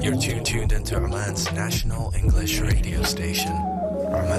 You're tuned into Oman's national English radio station, Oman